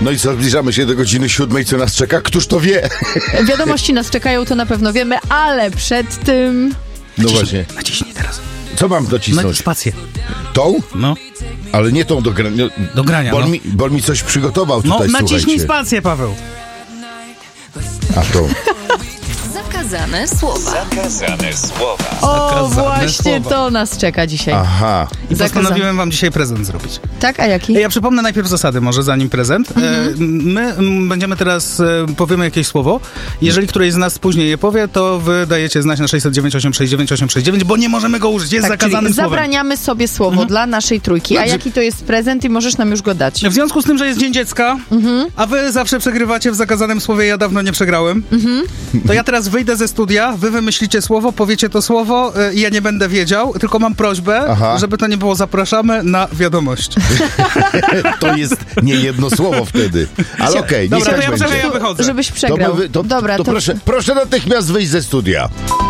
No i co, zbliżamy się do godziny 7, co nas czeka? Któż to wie? Wiadomości nas czekają, to na pewno wiemy, ale przed tym... No właśnie. Naciśnij teraz. Co mam No docisnąć? spację. Tą? No. Ale nie tą do grania. Do grania, Bo on mi coś przygotował No tutaj, naciśnij słuchajcie. spację, Paweł. A tą. Zakazane słowa. Zakazane słowa. O, Zakazane właśnie słowa. to nas czeka dzisiaj. Aha. I Zakazane. postanowiłem wam dzisiaj prezent zrobić. Tak, a jaki? Ja przypomnę najpierw zasady, może zanim prezent. My będziemy teraz, powiemy jakieś słowo. Jeżeli któreś z nas później je powie, to wy dajecie znać na 609 869 869, bo nie możemy go użyć, jest Tak, czyli zakazanym słowem. zabraniamy sobie słowo dla naszej trójki. A Dobrze. jaki to jest prezent i możesz nam już go dać? W związku z tym, że jest Dzień Dziecka, a wy zawsze przegrywacie w zakazanym słowie, ja dawno nie przegrałem, to ja teraz wyjdę ze studia, wy wymyślicie słowo, powiecie to słowo i ja nie będę wiedział, tylko mam prośbę, Aha. żeby to nie było zapraszamy na wiadomość. To jest nie jedno słowo wtedy. Ale okej, Dobra, niech to tak ja będzie. wychodzę. Żebyś To, przegrał. to Dobra, proszę natychmiast wyjść ze studia.